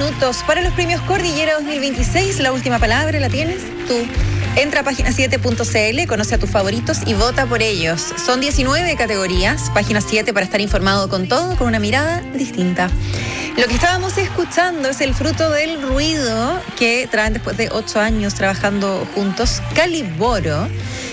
minutos para los premios Cordillera 2026. La última palabra la tienes tú. Entra a página7.cl, conoce a tus favoritos y vota por ellos. Son 19 categorías, página 7 para estar informado con todo, con una mirada distinta. Lo que estábamos escuchando es el fruto del ruido que traen después de 8 años trabajando juntos, Caliboro.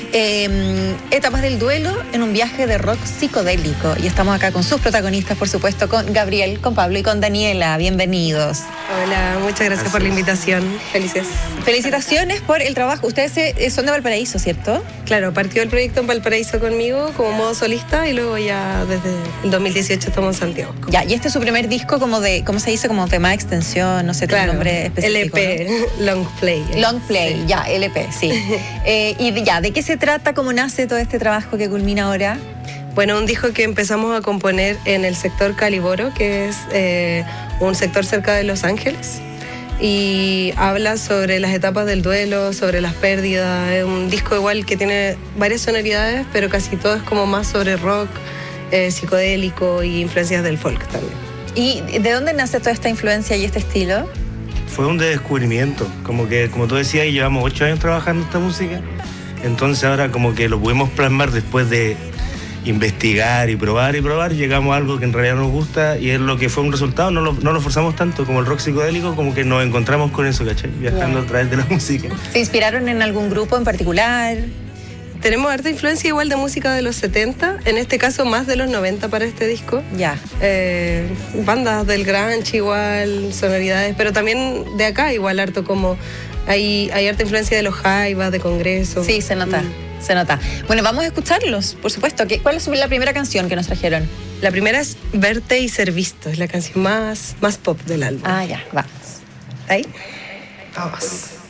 Etapas del duelo en un viaje de rock psicodélico. Y estamos acá con sus protagonistas, por supuesto, con Gabriel, con Pablo y con Daniela. Bienvenidos. Hola, muchas gracias por la invitación. Felices. Felicitaciones por el trabajo. Ustedes son de Valparaíso, ¿cierto? Claro, partió el proyecto en Valparaíso conmigo como modo solista y luego ya desde el 2018 estamos en Santiago. Ya, y este es su primer disco como de, ¿cómo se dice? Como tema de extensión, no sé, tiene un nombre específico. LP, ¿no? Long Play. Long Play, sí. Ya, LP, sí. Y ya, ¿de qué se trata? ¿Cómo nace todo este trabajo que culmina ahora? Bueno, un disco que empezamos a componer en el sector Caliboro, que es un sector cerca de Los Ángeles, y habla sobre las etapas del duelo, sobre las pérdidas. Es un disco igual que tiene varias sonoridades, pero casi todo es como más sobre rock, psicodélico y influencias del folk también. ¿Y de dónde nace toda esta influencia y este estilo? Fue un descubrimiento, como tú decías, y llevamos 8 años trabajando esta música, entonces ahora como que lo pudimos plasmar después de investigar y probar, llegamos a algo que en realidad nos gusta y es lo que fue un resultado. No lo forzamos tanto como el rock psicodélico, como que nos encontramos con eso, ¿cachai? Viajando a través de la música. ¿Se inspiraron en algún grupo en particular? Tenemos harta influencia igual de música de los 70, en este caso más de los 90 para este disco. Ya. Bandas del grunge igual, sonoridades, pero también de acá igual harto como hay harta influencia de los jaivas, de Congreso. Sí, se nota. Se nota. Bueno, vamos a escucharlos, por supuesto. ¿Cuál es la primera canción que nos trajeron? La primera es Verte y Ser Visto, es la canción más pop del álbum. Ah, ya, vamos. ¿Ahí? Vamos.